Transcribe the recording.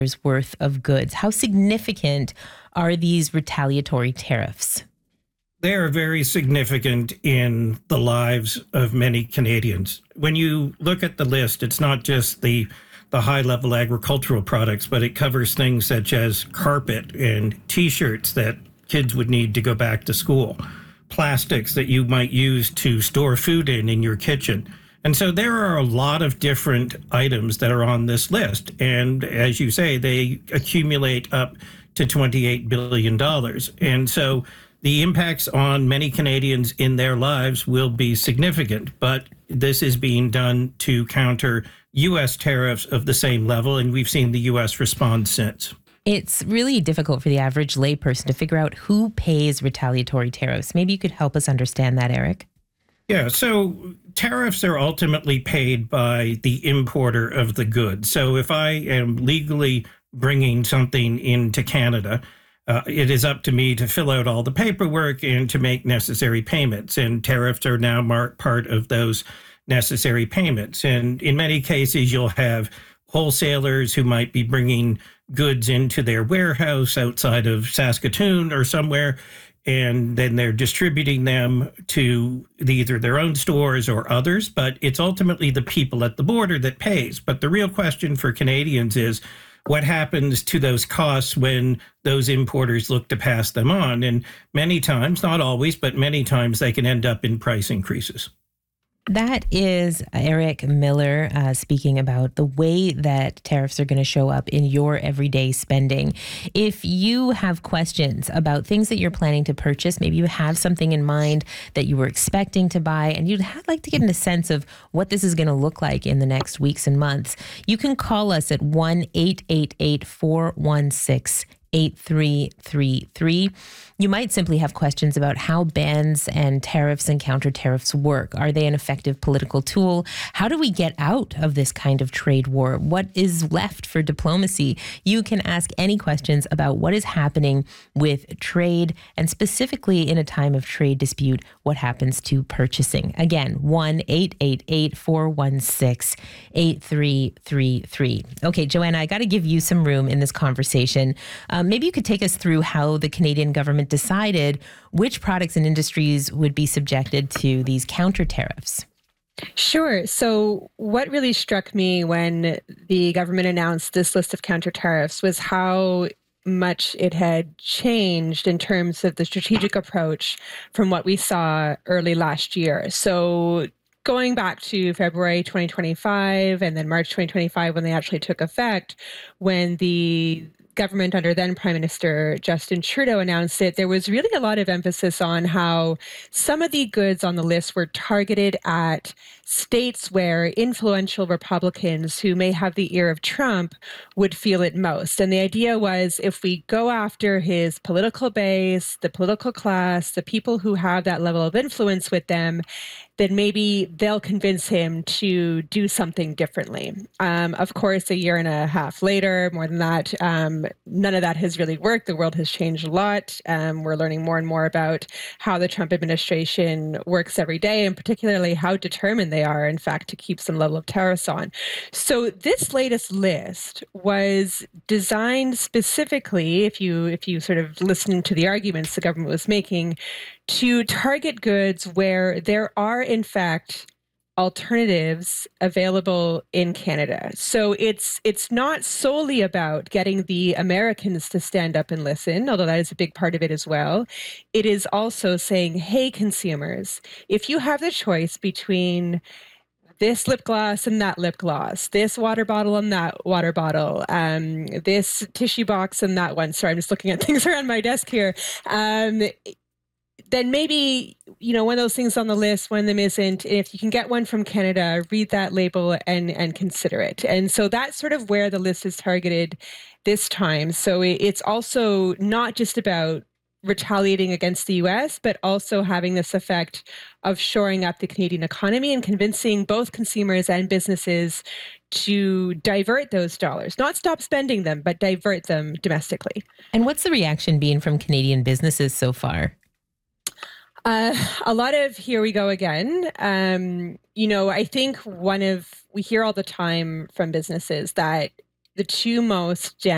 worth of goods. How significant are these retaliatory tariffs? They are very significant in the lives of many Canadians. When you look at the list, it's not just the high-level agricultural products, but it covers things such as carpet and T-shirts that kids would need to go back to school, plastics that you might use to store food in your kitchen. And so there are a lot of different items that are on this list. And as you say, they accumulate up to $28 billion. And so the impacts on many Canadians in their lives will be significant. But this is being done to counter U.S. tariffs of the same level. And we've seen the U.S. respond since. It's really difficult for the average layperson to figure out who pays retaliatory tariffs. Maybe you could help us understand that, Eric. Yeah, so tariffs are ultimately paid by the importer of the goods. So if I am legally bringing something into Canada, it is up to me to fill out all the paperwork and to make necessary payments. And tariffs are now part of those necessary payments. And in many cases, you'll have wholesalers who might be bringing goods into their warehouse outside of Saskatoon or somewhere, and then they're distributing them to either their own stores or others. But it's ultimately the people at the border that pays. But the real question for Canadians is, what happens to those costs when those importers look to pass them on? And many times, not always, but many times they can end up in price increases. That is Eric Miller speaking about the way that tariffs are going to show up in your everyday spending. If you have questions about things that you're planning to purchase, maybe you have something in mind that you were expecting to buy, and you'd like to get a sense of what this is going to look like in the next weeks and months, you can call us at 1-888-416-8333. You might simply have questions about how bans and tariffs and counter tariffs work. Are they an effective political tool? How do we get out of this kind of trade war? What is left for diplomacy? You can ask any questions about what is happening with trade, and specifically in a time of trade dispute, what happens to purchasing. Again, 1-888-416-8333. Okay, Joanna, I got to give you some room in this conversation. Maybe you could take us through how the Canadian government decided which products and industries would be subjected to these counter tariffs. Sure. So what really struck me when the government announced this list of counter tariffs was how much it had changed in terms of the strategic approach from what we saw early last year. So going back to February 2025 and then March 2025, when they actually took effect, when the government under then Prime Minister Justin Trudeau announced it, there was really a lot of emphasis on how some of the goods on the list were targeted at states where influential Republicans who may have the ear of Trump would feel it most. And the idea was, if we go after his political base, the political class, the people who have that level of influence with them, then maybe they'll convince him to do something differently. Of course, a year and a half later, more than that, none of that has really worked. The world has changed a lot. We're learning more and more about how the Trump administration works every day, and particularly how determined they are, in fact, to keep some level of tariffs on. So this latest list was designed specifically, if you sort of listen to the arguments the government was making, to target goods where there are, in fact, alternatives available in Canada. So it's not solely about getting the Americans to stand up and listen, although that is a big part of it as well. It is also saying, hey, consumers, if you have the choice between this lip gloss and that lip gloss, this water bottle and that water bottle, this tissue box and that one. Sorry, I'm just looking at things around my desk here. Then maybe, one of those things on the list, one of them isn't. If you can get one from Canada, read that label and consider it. And so that's sort of where the list is targeted this time. So it's also not just about retaliating against the U.S., but also having this effect of shoring up the Canadian economy and convincing both consumers and businesses to divert those dollars, not stop spending them, but divert them domestically. And what's the reaction been from Canadian businesses so far? A lot of here we go again. I think we hear all the time from businesses that the two most